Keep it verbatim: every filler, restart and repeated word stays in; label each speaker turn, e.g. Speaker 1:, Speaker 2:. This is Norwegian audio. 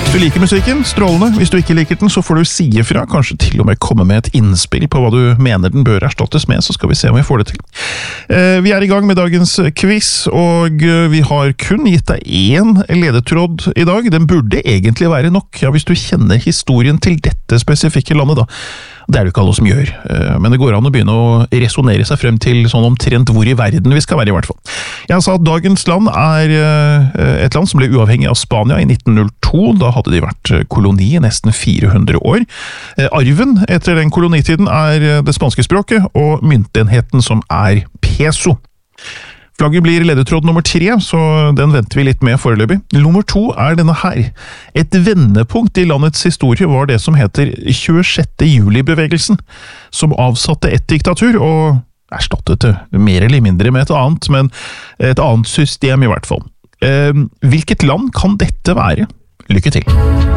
Speaker 1: Du liker musikken, strålende. Hvis du ikke liker den, så får du si ifra, kanskje til og med komme med et innspill på hva du mener den bør erstattes med, så skal vi se om vi får det til. Vi er i gang med dagens quiz, og vi har kun gitt deg én ledetråd i dag. Den burde egentlig være nok, ja, hvis du kjenner historien til dette spesifikke landet da. Det er det ikke alle som gjør, men det går an å begynne å resonere seg frem til sånn omtrent hvor i verden vi skal være i hvert fall. Jeg sa at dagens land er et land som ble uavhengig av Spania i nitten null to, da hadde de vært koloni i nesten fire hundre år. Arven etter den kolonitiden er det spanske språket, og myntenheten som er peso. Flagget blir ledetråd nummer tre, så den venter vi litt med foreløpig. Nummer to er denne her. Et vendepunkt i landets historie var det som heter tjuesjette juli-bevegelsen, som avsatte et diktatur og erstattet det mer eller mindre med et annet, men et annet system i hvert fall. Hvilket land kan dette være? Lykke til!